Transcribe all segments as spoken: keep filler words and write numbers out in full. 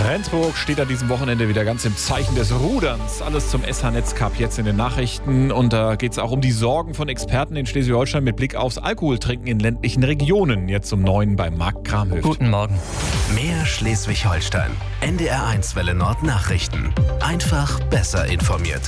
Rendsburg steht an diesem Wochenende wieder ganz im Zeichen des Ruderns. Alles zum S H-Netz Cup jetzt in den Nachrichten. Und da geht es auch um die Sorgen von Experten in Schleswig-Holstein mit Blick aufs Alkoholtrinken in ländlichen Regionen. Jetzt um neun bei Marc Kramhöft. Guten Morgen. Mehr Schleswig-Holstein. N D R eins Welle Nord Nachrichten. Einfach besser informiert.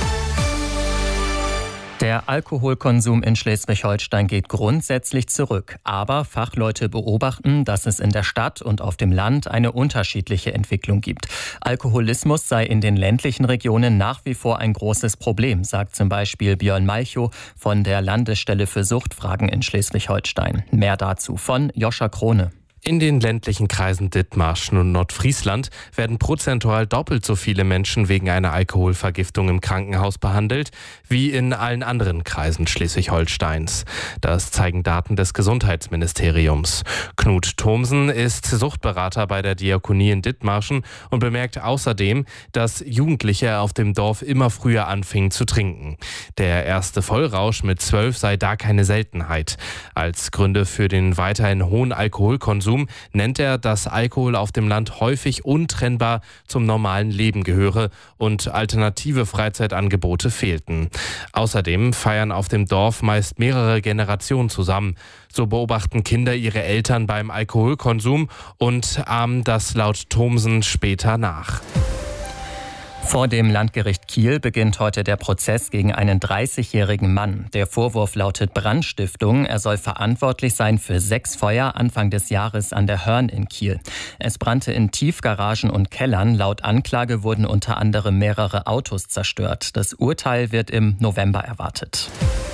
Der Alkoholkonsum in Schleswig-Holstein geht grundsätzlich zurück. Aber Fachleute beobachten, dass es in der Stadt und auf dem Land eine unterschiedliche Entwicklung gibt. Alkoholismus sei in den ländlichen Regionen nach wie vor ein großes Problem, sagt zum Beispiel Björn Malchow von der Landesstelle für Suchtfragen in Schleswig-Holstein. Mehr dazu von Joscha Krone. In den ländlichen Kreisen Dithmarschen und Nordfriesland werden prozentual doppelt so viele Menschen wegen einer Alkoholvergiftung im Krankenhaus behandelt, wie in allen anderen Kreisen Schleswig-Holsteins. Das zeigen Daten des Gesundheitsministeriums. Knut Thomsen ist Suchtberater bei der Diakonie in Dithmarschen und bemerkt außerdem, dass Jugendliche auf dem Dorf immer früher anfingen zu trinken. Der erste Vollrausch mit zwölf sei da keine Seltenheit. Als Gründe für den weiterhin hohen Alkoholkonsum nennt er, dass Alkohol auf dem Land häufig untrennbar zum normalen Leben gehöre und alternative Freizeitangebote fehlten. Außerdem feiern auf dem Dorf meist mehrere Generationen zusammen. So beobachten Kinder ihre Eltern beim Alkoholkonsum und ahmen das laut Thomsen später nach. Vor dem Landgericht Kiel beginnt heute der Prozess gegen einen dreißigjährigen Mann. Der Vorwurf lautet Brandstiftung. Er soll verantwortlich sein für sechs Feuer Anfang des Jahres an der Hörn in Kiel. Es brannte in Tiefgaragen und Kellern. Laut Anklage wurden unter anderem mehrere Autos zerstört. Das Urteil wird im November erwartet.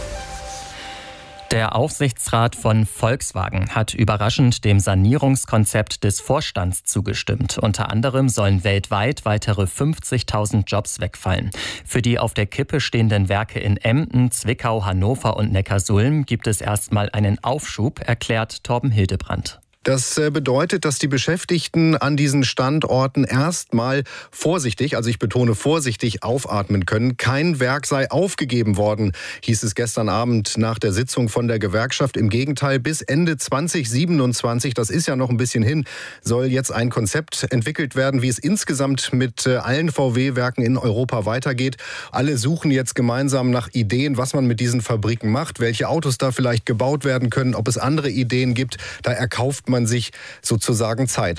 Der Aufsichtsrat von Volkswagen hat überraschend dem Sanierungskonzept des Vorstands zugestimmt. Unter anderem sollen weltweit weitere fünfzigtausend Jobs wegfallen. Für die auf der Kippe stehenden Werke in Emden, Zwickau, Hannover und Neckarsulm gibt es erstmal einen Aufschub, erklärt Torben Hildebrandt. Das bedeutet, dass die Beschäftigten an diesen Standorten erstmal vorsichtig, also ich betone vorsichtig, aufatmen können. Kein Werk sei aufgegeben worden, hieß es gestern Abend nach der Sitzung von der Gewerkschaft. Im Gegenteil, bis Ende zwanzig siebenundzwanzig, das ist ja noch ein bisschen hin, soll jetzt ein Konzept entwickelt werden, wie es insgesamt mit allen V W-Werken in Europa weitergeht. Alle suchen jetzt gemeinsam nach Ideen, was man mit diesen Fabriken macht, welche Autos da vielleicht gebaut werden können, ob es andere Ideen gibt. Da erkauft man sich sozusagen Zeit.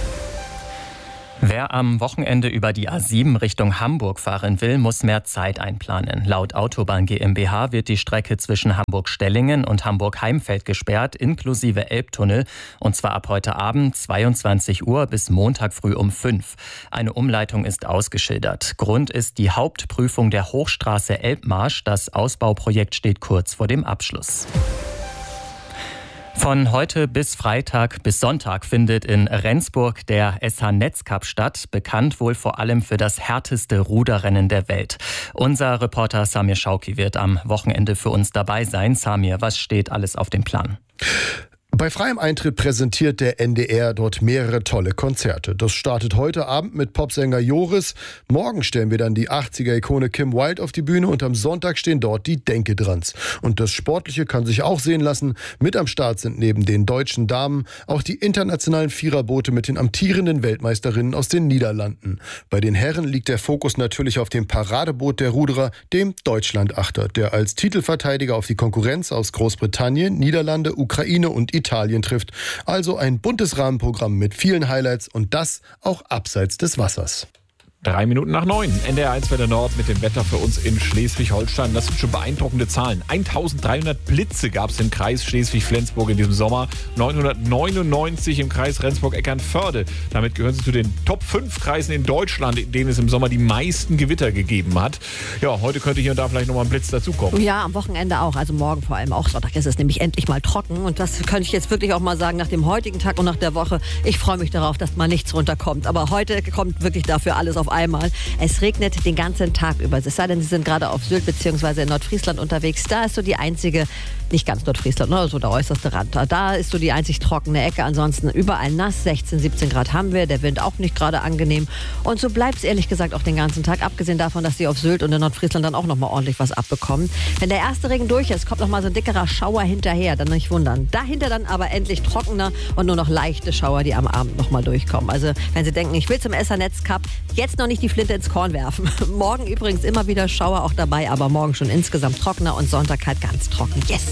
Wer am Wochenende über die A sieben Richtung Hamburg fahren will, muss mehr Zeit einplanen. Laut Autobahn GmbH wird die Strecke zwischen Hamburg-Stellingen und Hamburg-Heimfeld gesperrt, inklusive Elbtunnel, und zwar ab heute Abend zweiundzwanzig Uhr bis Montag früh um fünf. Eine Umleitung ist ausgeschildert. Grund ist die Hauptprüfung der Hochstraße Elbmarsch. Das Ausbauprojekt steht kurz vor dem Abschluss. Von heute bis Freitag bis Sonntag findet in Rendsburg der S H-Netz Cup statt, bekannt wohl vor allem für das härteste Ruderrennen der Welt. Unser Reporter Samir Schauki wird am Wochenende für uns dabei sein. Samir, was steht alles auf dem Plan? Bei freiem Eintritt präsentiert der N D R dort mehrere tolle Konzerte. Das startet heute Abend mit Popsänger Joris. Morgen stellen wir dann die achtziger-Ikone Kim Wilde auf die Bühne und am Sonntag stehen dort die Denke-Drans. Und das Sportliche kann sich auch sehen lassen. Mit am Start sind neben den deutschen Damen auch die internationalen Viererboote mit den amtierenden Weltmeisterinnen aus den Niederlanden. Bei den Herren liegt der Fokus natürlich auf dem Paradeboot der Ruderer, dem Deutschlandachter, der als Titelverteidiger auf die Konkurrenz aus Großbritannien, Niederlande, Ukraine und Italien Italien trifft. Also ein buntes Rahmenprogramm mit vielen Highlights und das auch abseits des Wassers. Drei Minuten nach neun. N D R eins Welle Nord mit dem Wetter für uns in Schleswig-Holstein. Das sind schon beeindruckende Zahlen. eintausenddreihundert Blitze gab es im Kreis Schleswig-Flensburg in diesem Sommer. neunhundertneunundneunzig im Kreis Rendsburg-Eckernförde. Damit gehören sie zu den Top fünf Kreisen in Deutschland, in denen es im Sommer die meisten Gewitter gegeben hat. Ja, heute könnte hier und da vielleicht nochmal ein Blitz dazukommen. Ja, am Wochenende auch. Also morgen vor allem auch. Sonntag ist es nämlich endlich mal trocken. Und das könnte ich jetzt wirklich auch mal sagen nach dem heutigen Tag und nach der Woche. Ich freue mich darauf, dass mal nichts runterkommt. Aber heute kommt wirklich dafür alles auf auf einmal. Es regnet den ganzen Tag über. Es sei denn, Sie sind gerade auf Sylt bzw. in Nordfriesland unterwegs. Da ist so die einzige, nicht ganz Nordfriesland, ne, so der äußerste Rand. Da ist so die einzig trockene Ecke. Ansonsten überall nass. sechzehn, siebzehn Grad haben wir. Der Wind auch nicht gerade angenehm. Und so bleibt es ehrlich gesagt auch den ganzen Tag. Abgesehen davon, dass Sie auf Sylt und in Nordfriesland dann auch noch mal ordentlich was abbekommen. Wenn der erste Regen durch ist, kommt noch mal so ein dickerer Schauer hinterher. Dann nicht wundern. Dahinter dann aber endlich trockener und nur noch leichte Schauer, die am Abend noch mal durchkommen. Also wenn Sie denken, ich will zum Essernetz Cup, jetzt noch nicht die Flinte ins Korn werfen. Morgen übrigens immer wieder Schauer auch dabei, aber morgen schon insgesamt trockener und Sonntag halt ganz trocken. Yes!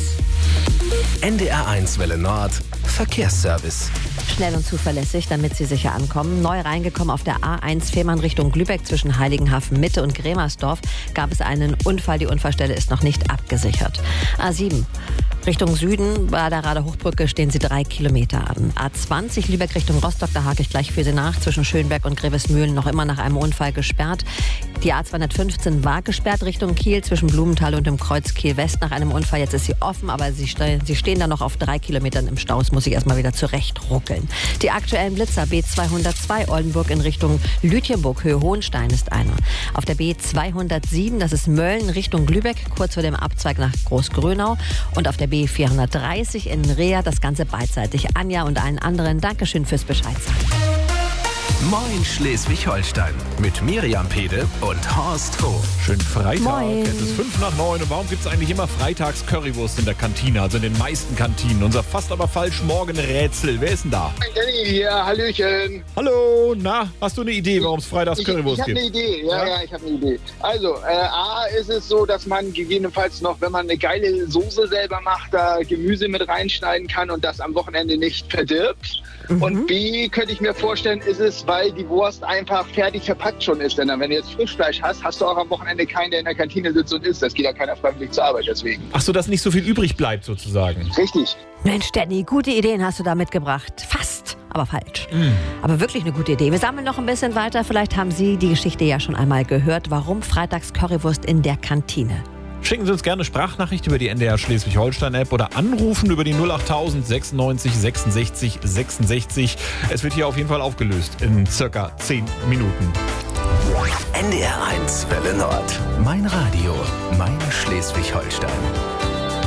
N D R eins Welle Nord Verkehrsservice. Schnell und zuverlässig, damit Sie sicher ankommen. Neu reingekommen auf der A eins Fehmarn Richtung Lübeck zwischen Heiligenhafen Mitte und Gremersdorf gab es einen Unfall. Die Unfallstelle ist noch nicht abgesichert. A sieben Richtung Süden bei der Rader Hochbrücke stehen Sie drei Kilometer an. A zwanzig Lübeck Richtung Rostock, da hake ich gleich für Sie nach. Zwischen Schönberg und Grevesmühlen noch immer nach einem Unfall gesperrt. Die A zweihundertfünfzehn war gesperrt Richtung Kiel zwischen Blumenthal und dem Kreuz Kiel West nach einem Unfall. Jetzt ist sie offen, aber sie, ste- sie stehen da noch auf drei Kilometern im Stau. Das muss ich erstmal wieder zurecht ruckeln. Die aktuellen Blitzer B zweihundertzwei Oldenburg in Richtung Lütjenburg, Höhe Hohenstein ist einer. Auf der B zweihundertsieben, das ist Mölln Richtung Lübeck, kurz vor dem Abzweig nach Großgrönau. Und auf der B vierhundertdreißig in Reha, das Ganze beidseitig. Anja und allen anderen, Dankeschön fürs Bescheid sagen. Moin Schleswig-Holstein mit Miriam Pede und Horst Hof. Schönen Freitag. Moin. Es ist fünf nach neun. Und warum gibt es eigentlich immer freitags Currywurst in der Kantine? Also in den meisten Kantinen. Unser fast aber falsch Morgen-Rätsel. Wer ist denn da? Danny hier, Hallöchen. Hallo, na, hast du eine Idee, warum es freitags Ich, Currywurst ich habe gibt? eine Idee, ja, ja, ich habe eine Idee. Also, äh, A ist es so, dass man gegebenenfalls noch, wenn man eine geile Soße selber macht, da Gemüse mit reinschneiden kann und das am Wochenende nicht verdirbt. Mhm. Und B, könnte ich mir vorstellen, ist es, weil die Wurst einfach fertig verpackt schon ist. Denn wenn du jetzt Frischfleisch hast, hast du auch am Wochenende keinen, der in der Kantine sitzt und isst. Das geht ja keiner freiwillig zur Arbeit, deswegen. Ach so, dass nicht so viel übrig bleibt sozusagen. Richtig. Mensch, Danny, gute Ideen hast du da mitgebracht. Fast, aber falsch. Mm. Aber wirklich eine gute Idee. Wir sammeln noch ein bisschen weiter. Vielleicht haben Sie die Geschichte ja schon einmal gehört. Warum freitags Currywurst in der Kantine? Schicken Sie uns gerne Sprachnachricht über die N D R Schleswig-Holstein-App oder anrufen über die null acht tausend sechsundneunzig sechsundsechzig sechsundsechzig. Es wird hier auf jeden Fall aufgelöst in circa zehn Minuten. N D R eins Welle Nord. Mein Radio, mein Schleswig-Holstein.